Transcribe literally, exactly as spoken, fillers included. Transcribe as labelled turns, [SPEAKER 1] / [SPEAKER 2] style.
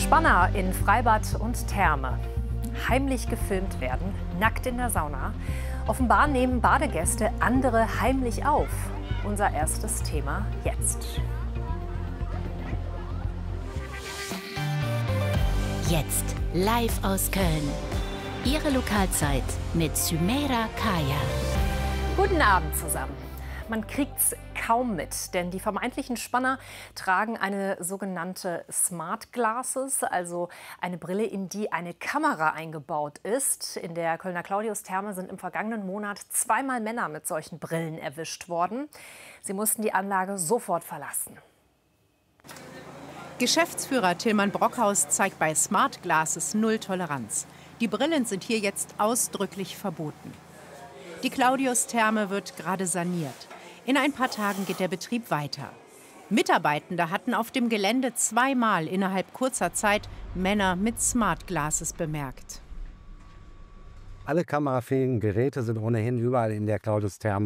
[SPEAKER 1] Spanner in Freibad und Therme. Heimlich gefilmt werden, nackt in der Sauna. Offenbar nehmen Badegäste andere heimlich auf. Unser erstes Thema jetzt.
[SPEAKER 2] Jetzt live aus Köln. Ihre Lokalzeit mit Sümeira Kaya.
[SPEAKER 1] Guten Abend zusammen. Man kriegt's kaum mit, denn die vermeintlichen Spanner tragen eine sogenannte Smart Glasses, also eine Brille, in die eine Kamera eingebaut ist. In der Kölner Claudius-Therme sind im vergangenen Monat zweimal Männer mit solchen Brillen erwischt worden. Sie mussten die Anlage sofort verlassen.
[SPEAKER 3] Geschäftsführer Tillmann Brockhaus zeigt bei Smart Glasses null Toleranz. Die Brillen sind hier jetzt ausdrücklich verboten. Die Claudius-Therme wird gerade saniert. In ein paar Tagen geht der Betrieb weiter. Mitarbeitende hatten auf dem Gelände zweimal innerhalb kurzer Zeit Männer mit Smart Glasses bemerkt.
[SPEAKER 4] Alle kamerafähigen Geräte sind ohnehin überall in der Claudius-Therme